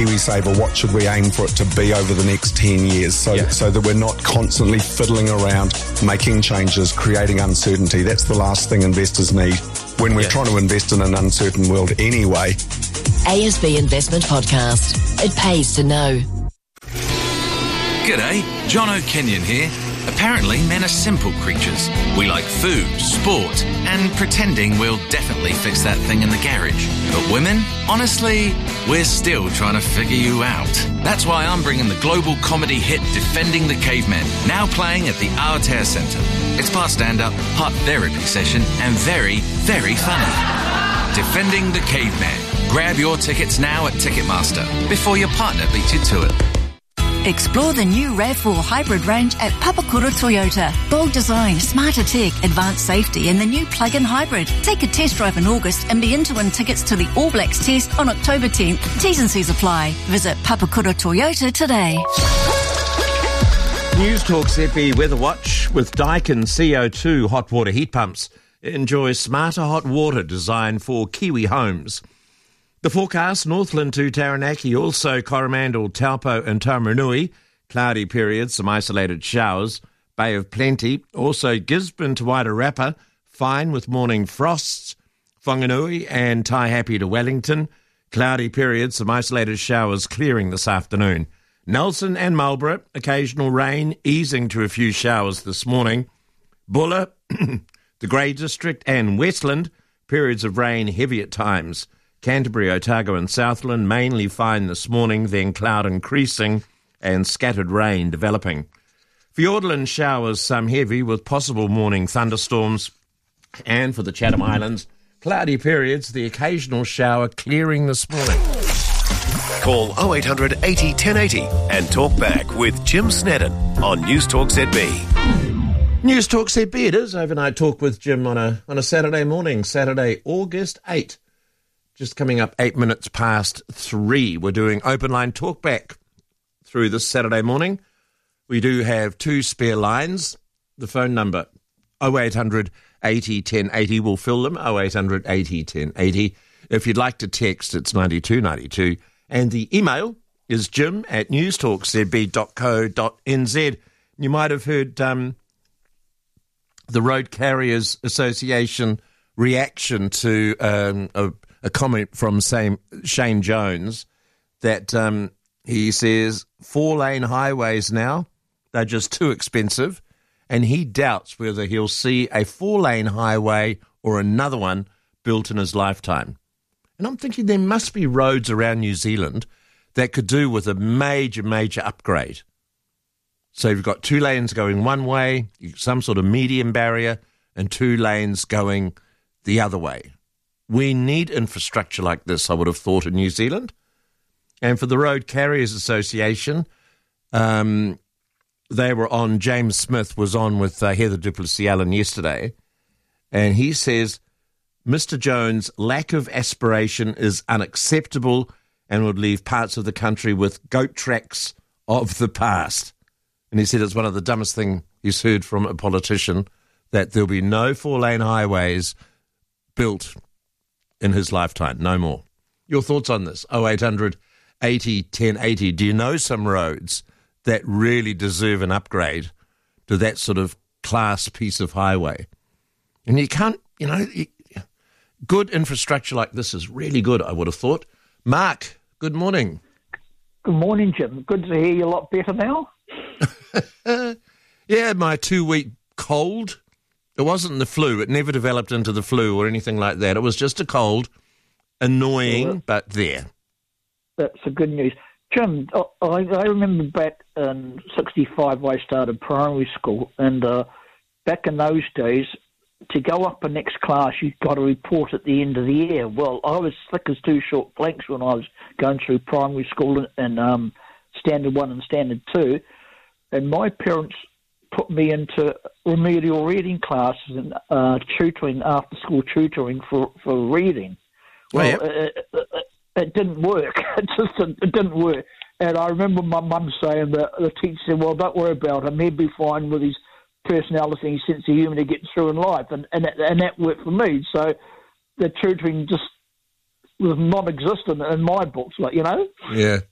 KiwiSaver, what should we aim for it to be over the next 10 years so that we're not constantly fiddling around, making changes, creating uncertainty. That's the last thing investors need when we're trying to invest in an uncertain world anyway. ASB Investment Podcast. It pays to know. G'day, John O'Kenyon here. Apparently, men are simple creatures. We like food, sport, and pretending we'll definitely fix that thing in the garage. But women, honestly, we're still trying to figure you out. That's why I'm bringing the global comedy hit Defending the Caveman, now playing at the Aotea Centre. It's part stand-up, part therapy session, and very, very funny. Defending the Caveman. Grab your tickets now at Ticketmaster before your partner beats you to it. Explore the new RAV4 hybrid range at Papakura Toyota. Bold design, smarter tech, advanced safety and the new plug-in hybrid. Take a test drive in August and be in to win tickets to the All Blacks test on October 10th. T's and C's apply. Visit Papakura Toyota today. News Talk ZB Weather Watch with Daikin CO2 hot water heat pumps. Enjoy smarter hot water designed for Kiwi homes. The forecast, Northland to Taranaki, also Coromandel, Taupo and Taumarunui. Cloudy periods, some isolated showers. Bay of Plenty. Also Gisborne to Wairarapa, fine with morning frosts. Whanganui and Taihape to Wellington. Cloudy periods, some isolated showers clearing this afternoon. Nelson and Marlborough, occasional rain, easing to a few showers this morning. Buller, the Grey District and Westland, periods of rain heavy at times. Canterbury, Otago and Southland, mainly fine this morning, then cloud increasing and scattered rain developing. Fiordland showers, some heavy with possible morning thunderstorms. And for the Chatham Islands, cloudy periods, the occasional shower clearing this morning. Call 0800 80 1080 and talk back with Jim Snedden on News Talk ZB. News Talk ZB it is. Overnight talk with Jim on a Saturday morning, Saturday, August 8. Just coming up 8 minutes past 3. We're doing open line talkback through this Saturday morning. We do have 2 spare lines. The phone number 0800 80 1080. We'll fill them 0800 80 1080. If you'd like to text, it's 9292. And the email is jim@newstalkzb.co.nz. You might have heard the Road Carriers Association reaction to a comment from Shane Jones that he says 4-lane highways now, they're just too expensive, and he doubts whether he'll see a 4-lane highway or another one built in his lifetime. And I'm thinking there must be roads around New Zealand that could do with a major, major upgrade. So you've got 2 lanes going one way, some sort of medium barrier, and 2 lanes going the other way. We need infrastructure like this, I would have thought, in New Zealand. And for the Road Carriers Association, they were on, James Smith was on with Heather Duplessis-Allen yesterday, and he says, Mr. Jones' lack of aspiration is unacceptable and would leave parts of the country with goat tracks of the past. And he said it's one of the dumbest things he's heard from a politician, that there'll be no 4-lane highways built in his lifetime, no more. Your thoughts on this? 0800 80 1080. Do you know some roads that really deserve an upgrade to that sort of class piece of highway? And you can't, good infrastructure like this is really good, I would have thought. Mark, good morning. Good morning, Jim. Good to hear you a lot better now. Yeah, my 2-week cold. It wasn't the flu. It never developed into the flu or anything like that. It was just a cold, annoying, but there. That's the good news. Jim, I remember back in 65 I started primary school, and back in those days, to go up a next class, you got a report at the end of the year. Well, I was thick as 2 short planks when I was going through primary school and Standard 1 and Standard 2, and my parents put me into remedial reading classes and tutoring, after-school tutoring for reading. Well, it didn't work. It didn't work. And I remember my mum saying that the teacher said, well, don't worry about him. He'll be fine with his personality and sense of humour to get through in life. And that worked for me. So the tutoring just was non-existent in my books, Yeah.